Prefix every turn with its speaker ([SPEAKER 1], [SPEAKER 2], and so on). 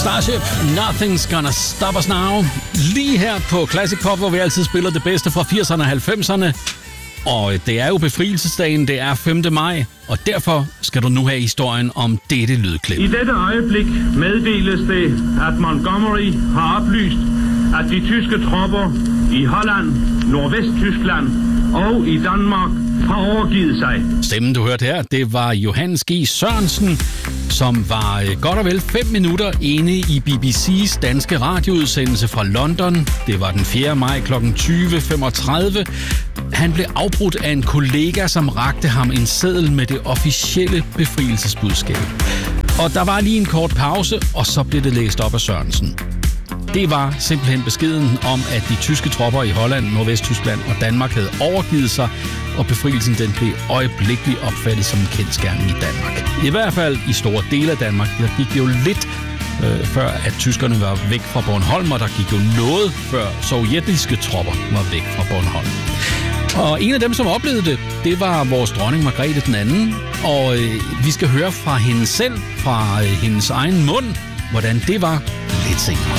[SPEAKER 1] Starship, Nothing's Gonna Stop Us Now. Lige her på Classic Pop, hvor vi altid spiller det bedste fra 80'erne og 90'erne. Og det er jo befrielsesdagen, det er 5. maj, og derfor skal du nu have historien om dette lydklip.
[SPEAKER 2] I dette øjeblik meddeles det, at Montgomery har oplyst, at de tyske tropper i Holland, Nordvesttyskland og i Danmark har overgivet sig.
[SPEAKER 1] Stemmen, du hørte her, det var Johannes G. Sørensen, som var godt og vel 5 minutter inde i BBC's danske radioudsendelse fra London. Det var den 4. maj kl. 20.35. Han blev afbrudt af en kollega, som rakte ham en seddel med det officielle befrielsesbudskab. Og der var lige en kort pause, og så blev det læst op af Sørensen. Det var simpelthen beskeden om, at de tyske tropper i Holland, Nordvesttyskland og Danmark havde overgivet sig, og befrielsen den blev øjeblikkeligt opfattet som en kendsgerning i Danmark. I hvert fald i store dele af Danmark. Der gik jo lidt før, at tyskerne var væk fra Bornholm, og der gik jo noget før sovjetiske tropper var væk fra Bornholm. Og en af dem, som oplevede det, det var vores dronning Margrethe den anden. Og vi skal høre fra hende selv, fra hendes egen mund, hvordan det var lidt senere.